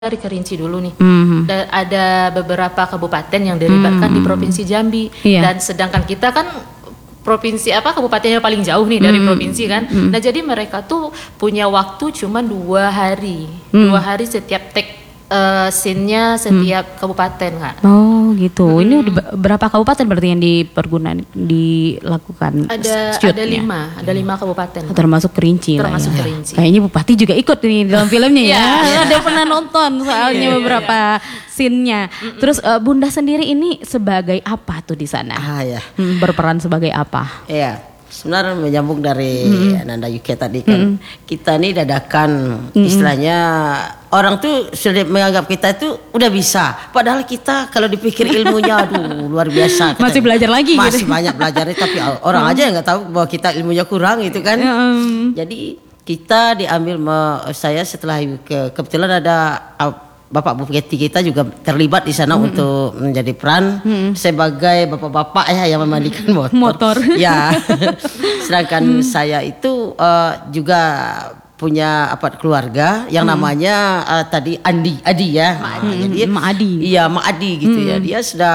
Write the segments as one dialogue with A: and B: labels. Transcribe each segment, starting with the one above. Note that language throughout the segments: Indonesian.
A: dari Kerinci dulu nih. Dan ada beberapa kabupaten yang dilibatkan di Provinsi Jambi. Dan sedangkan kita kan provinsi kabupatennya paling jauh nih dari provinsi kan. Nah jadi mereka tuh punya waktu cuma 2 hari. 2 hari setiap scene-nya setiap kabupaten Kak.
B: Oh gitu. Ini udah berapa kabupaten berarti yang dilakukan?
A: Ada 5 kabupaten.
B: Termasuk Kerinci lah.
A: Termasuk
B: ya.
A: Kerinci.
B: Kayaknya Bupati juga ikut nih dalam filmnya ya. Ada pernah nonton soalnya beberapa scene-nya. Terus Bunda sendiri ini sebagai apa tuh di sana? Berperan sebagai apa?
C: Iya. Sebenarnya menyambung dari Nanda Yuke tadi kan, kita nih dadakan istilahnya orang tuh sudah menganggap kita itu udah bisa, padahal kita kalau dipikir ilmunya aduh luar biasa.
B: Masih belajar lagi.
C: Masih banyak belajarnya, tapi orang aja yang nggak tahu bahwa kita ilmunya kurang itu kan. Jadi kita diambil saya setelah kebetulan ada Bapak Bupati kita juga terlibat di sana untuk menjadi peran sebagai bapak-bapak ya yang memandikan motor. Ya. Sedangkan saya itu juga punya keluarga yang namanya tadi Adi ya.
B: Mak Adi.
C: Iya, Mak Adi gitu ya. Dia sudah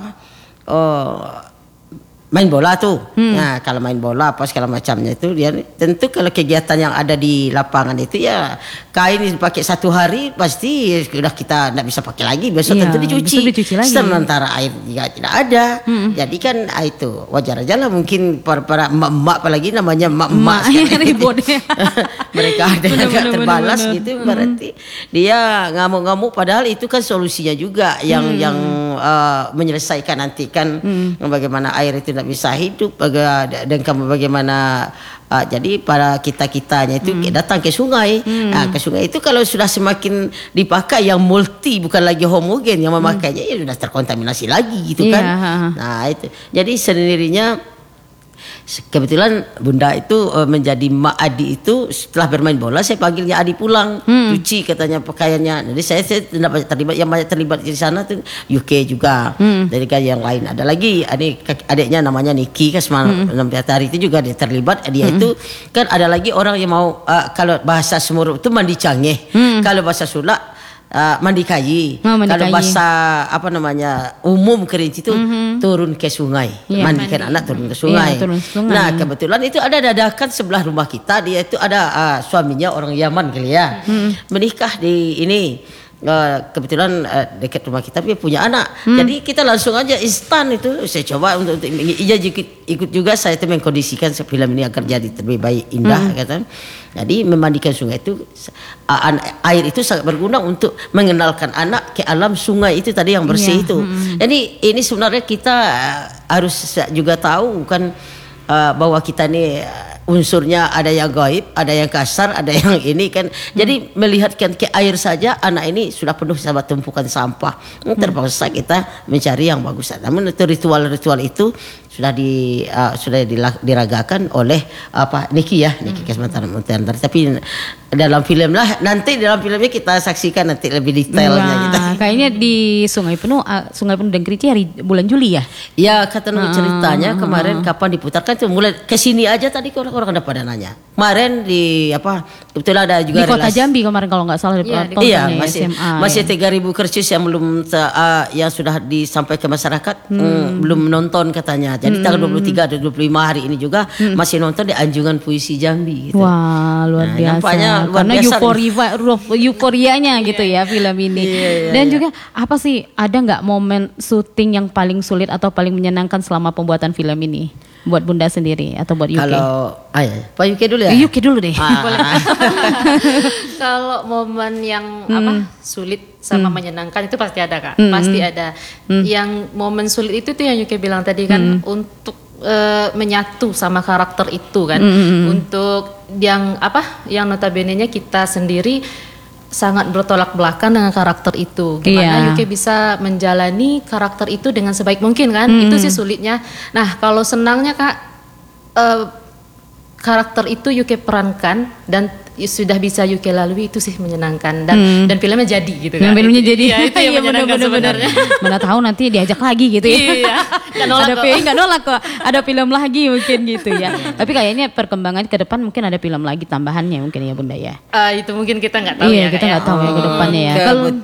C: main bola tuh. Nah, kalau main bola apa segala macamnya itu dia tentu kalau kegiatan yang ada di lapangan itu ya kain dipakai 1 hari pasti sudah kita tidak bisa pakai lagi, besok tentu dicuci lagi. Sementara air juga tidak ada. Jadi kan itu wajar aja lah mungkin para emak-emak apalagi namanya emak-emak
B: ribut.
C: Mereka ada yang gak terbalas gitu, berarti dia ngamuk-ngamuk padahal itu kan solusinya juga yang menyelesaikan nanti kan bagaimana air itu tidak bisa hidup dan bagaimana jadi para kitanya itu datang ke sungai. Nah, ke sungai itu kalau sudah semakin dipakai yang multi bukan lagi homogen yang memakainya ya sudah terkontaminasi lagi gitu kan. Nah itu jadi sendirinya kebetulan Bunda itu menjadi Mak Adi itu setelah bermain bola saya panggilnya Adi pulang cuci katanya pakaiannya. Jadi saya tidak banyak terlibat, yang banyak terlibat di sana tuh UK juga. Dari yang lain ada lagi adiknya namanya Niki kan semalam hari itu juga dia terlibat. Dia itu kan ada lagi orang yang mau kalau bahasa Semeru itu mandi cangeh. Kalau bahasa Sunda mandi kayi. Kalau bahasa umum Kerinci itu turun ke sungai, mandikan anak turun ke sungai. Nah kebetulan itu ada dadakan sebelah rumah kita, dia itu ada suaminya orang Yaman kali ya, menikah di ini. Kebetulan dekat rumah kita dia punya anak, jadi kita langsung aja instan itu saya coba untuk ikut juga saya itu mengkondisikan film ini agar jadi lebih baik indah kata. Jadi memandikan sungai itu air itu sangat berguna untuk mengenalkan anak ke alam sungai itu tadi yang bersih itu. Jadi ini sebenarnya kita harus juga tahu kan bahwa kita ini unsurnya ada yang gaib, ada yang kasar, ada yang ini kan. Jadi melihatkan ke air saja anak ini sudah penuh sama tumpukan sampah. Terpaksa kita mencari yang bagus. Namun itu ritual-ritual itu sudah diragakan oleh Niki Kesmantan. Tapi dalam film lah, nanti dalam filmnya kita saksikan nanti lebih detailnya gitu.
B: Kayaknya di Sungai Penuh dan Kerinci hari bulan Juli ya?
C: Ya kata ceritanya kemarin kapan diputarkan tuh mulai kesini aja tadi orang ada pada nanya. Kemarin kebetulan ada juga
B: di Kota Jambi kemarin kalau nggak salah
C: iya masih 3.000 kercis yang belum yang sudah disampaikan ke masyarakat belum menonton katanya. Jadi tanggal 23 dan 25 hari ini juga masih nonton di Anjungan Puisi Jambi gitu.
B: Wah luar biasa. Karena euforianya gitu ya film ini. Dan juga apa sih, ada nggak momen syuting yang paling sulit atau paling menyenangkan selama pembuatan film ini buat Bunda sendiri atau buat UK?
C: Kalau Pak UK dulu ya.
B: UK dulu deh.
A: Kalau momen yang sulit sama menyenangkan itu pasti ada Kak. Pasti ada. Yang momen sulit itu tuh yang UK bilang tadi kan untuk menyatu sama karakter itu kan. Untuk yang notabene-nya kita sendiri sangat bertolak belakang dengan karakter itu. Gimana UK bisa menjalani karakter itu dengan sebaik mungkin kan? Itu sih sulitnya. Nah, kalau senangnya Kak, karakter itu Yuke perankan dan sudah bisa Yuke lalui, itu sih menyenangkan dan filmnya jadi gitu kan.
B: Filmnya jadi.
A: Iya, itu yang menyenangkan sebenarnya.
B: Mana tahu nanti diajak lagi gitu ya.
A: Iya.
B: Nggak nolak kok. Ada film lagi mungkin gitu ya. Tapi kayaknya perkembangan ke depan mungkin ada film lagi tambahannya mungkin ya Bunda ya.
A: Itu mungkin kita nggak tahu
B: iya,
A: ya.
B: kita nggak tahu ya ke depannya ya.